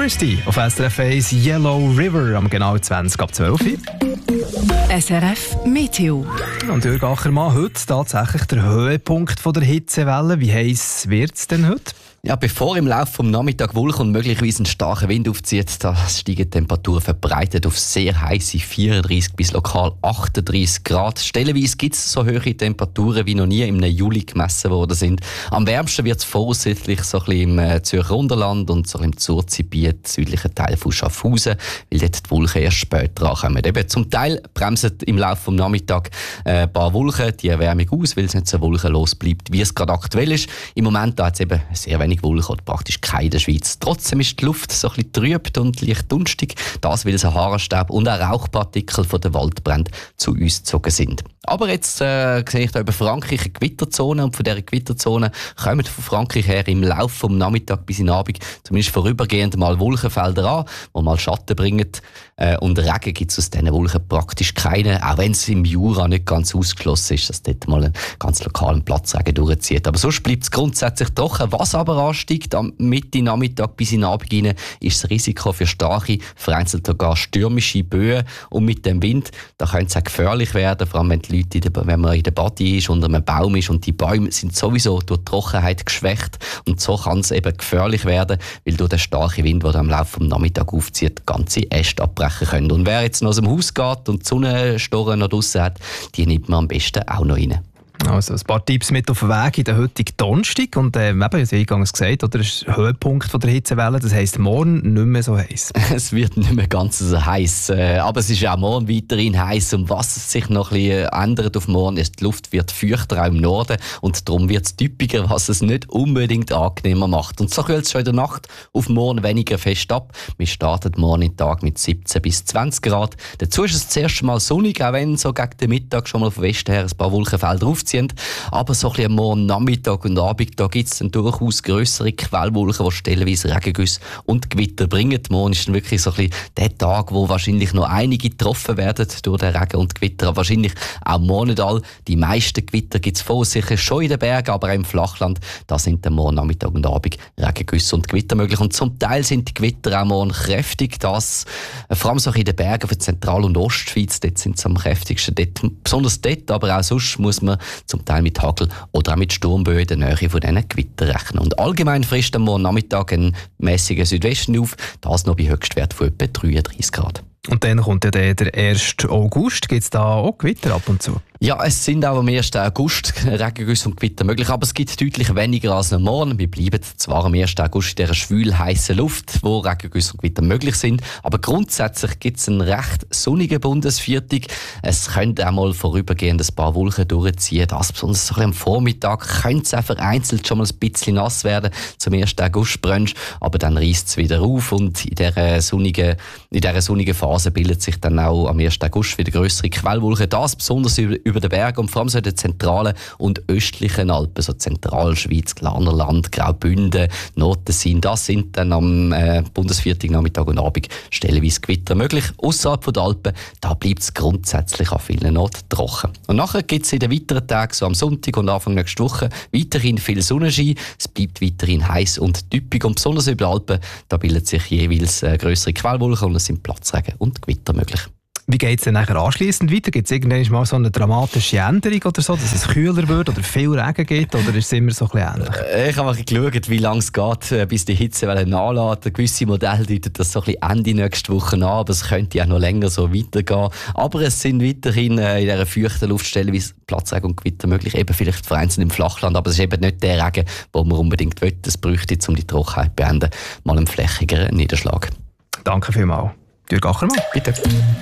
Christie auf SRF 1 Yellow River am genau 20 ab 12 Uhr. SRF Meteo. Und Jürg Achermann, heute tatsächlich der Höhepunkt der Hitzewelle. Wie heiß wird es denn heute? Ja, bevor im Laufe des Nachmittags Wolken und möglicherweise ein starker Wind aufzieht, da steigen die Temperaturen verbreitet auf sehr heiße 34 bis lokal 38 Grad. Stellenweise gibt es so hohe Temperaturen wie noch nie im Juli gemessen worden sind. Am wärmsten wird es voraussichtlich so ein bisschen im Zürcher Unterland und so im Zurzgebiet, südlichen Teil von Schaffhausen, weil dort die Wolken erst später ankommen. Eben zum Teil bremsen im Laufe des Nachmittags ein paar Wolken die Erwärmung aus, weil es nicht so wolkenlos bleibt, wie es gerade aktuell ist. Im Moment hat es eben sehr wenig Wolken oder praktisch keine in der Schweiz. Trotzdem ist die Luft so ein bisschen trüb und leicht dunstig, das weil Sahara-Staub und auch Rauchpartikel von den Waldbränden zu uns gezogen sind. Aber jetzt sehe ich da über Frankreich eine Gewitterzone und von dieser Gewitterzone kommen von Frankreich her im Laufe vom Nachmittag bis in den Abend zumindest vorübergehend mal Wolkenfelder an, die mal Schatten bringen. Und Regen gibt es aus diesen Wolken praktisch keine, auch wenn es im Jura nicht ganz ausgeschlossen ist, dass dort mal einen ganz lokalen Platzregen durchzieht. Aber sonst bleibt es grundsätzlich trocken. Was aber ansteigt am Mitte Nachmittag bis in den Abend hinein, ist das Risiko für starke, vereinzelt sogar stürmische Böen. Und mit dem Wind, da könnte es auch gefährlich werden, vor allem wenn die Leute wenn man in der Body ist, unter einem Baum ist und die Bäume sind sowieso durch die Trockenheit geschwächt und so kann es eben gefährlich werden, weil durch den starken Wind, der am Laufe des Nachmittags aufzieht, ganze Äste abbrechen können. Und wer jetzt noch aus dem Haus geht und die Sonnenstoren noch draussen hat, die nimmt man am besten auch noch rein. Also ein paar Tipps mit auf den Weg in den heutigen Donnerstag. Und eben, ich habe es eingangs gesagt, oder, das ist der Höhepunkt der Hitzewelle. Das heisst, morgen nicht mehr so heiß. Es wird nicht mehr ganz so heiß, aber es ist auch morgen weiterhin heiß. Und was sich noch ein bisschen ändert auf morgen, ist, die Luft wird feuchter auch im Norden. Und darum wird es typischer, was es nicht unbedingt angenehmer macht. Und so kühlt es schon in der Nacht auf morgen weniger fest ab. Wir starten morgen in den Tag mit 17 bis 20 Grad. Dazu ist es das erste Mal sonnig, auch wenn so gegen den Mittag schon mal vom Westen her ein paar Wolkenfelder aufziehen. Aber so ein bisschen am Morgen, Nachmittag und Abend, da gibt es dann durchaus grössere Quellwolken, die stellenweise Regengüsse und Gewitter bringen. Morgen ist dann wirklich so ein bisschen der Tag, wo wahrscheinlich noch einige getroffen werden durch den Regen und Gewitter. Aber wahrscheinlich auch morgen nicht all. Die meisten Gewitter gibt es vorsicher schon in den Bergen, aber auch im Flachland. Da sind dann morgen, Nachmittag und Abend Regengüsse und Gewitter möglich. Und zum Teil sind die Gewitter auch morgen kräftig. Das, vor allem so in den Bergen von Zentral- und Ostschweiz, dort sind sie am kräftigsten. Besonders dort, aber auch sonst muss man zum Teil mit Hagel oder auch mit Sturmböen in der Nähe von diesen Gewittern rechnen. Und allgemein frisst am Morgen Nachmittag ein mäßiger Südwesten auf, das noch bei Höchstwert von etwa 33 Grad. Und dann kommt ja der 1. August. Gibt es da auch Gewitter ab und zu? Ja, es sind auch am 1. August Regengüsse und Gewitter möglich, aber es gibt deutlich weniger als am Morgen. Wir bleiben zwar am 1. August in dieser schwül heißen Luft, wo Regengüsse und Gewitter möglich sind, aber grundsätzlich gibt es einen recht sonnigen Bundesviertag. Es könnte auch mal vorübergehend ein paar Wolken durchziehen. Das besonders so am Vormittag könnte es auch vereinzelt schon mal ein bisschen nass werden zum 1. August-Brunch, aber dann reißt es wieder auf und in dieser sonnigen Phase bildet sich dann auch am 1. August wieder grössere Quellwolken. Das besonders über den Bergen und vor allem so in den zentralen und östlichen Alpen, so Zentralschweiz, Glarnerland, Graubünden, Nordtessin. Das sind dann am Bundesviertag, Nachmittag und Abend stellenweise Gewitter möglich. Ausserhalb der Alpen, da bleibt es grundsätzlich an vielen Orten trocken. Und nachher gibt es in den weiteren Tagen, so am Sonntag und Anfang nächste Woche, weiterhin viel Sonnenschein. Es bleibt weiterhin heiß und typisch und besonders über die Alpen, da bilden sich jeweils grössere Quellwolken und es sind Platzregen und Gewitter möglich. Wie geht es dann nachher anschliessend weiter? Gibt es irgendwann mal so eine dramatische Änderung oder so, dass es kühler wird oder viel Regen gibt, oder ist es immer so ein bisschen ähnlich? Ich habe mal geschaut, wie lange es geht, bis die Hitzewelle nachlässt. Gewisse Modelle deuten das so ein bisschen Ende nächste Woche an, aber es könnte ja noch länger so weitergehen. Aber es sind weiterhin in dieser feuchten Luftstelle wie Platzregen und Gewitter möglich, eben vielleicht vereinzelt im Flachland, aber es ist eben nicht der Regen, den man unbedingt will. Es bräuchte jetzt, um die Trockenheit zu beenden, mal einen flächigeren Niederschlag. Danke vielmals. Jürg Achermann. Bitte.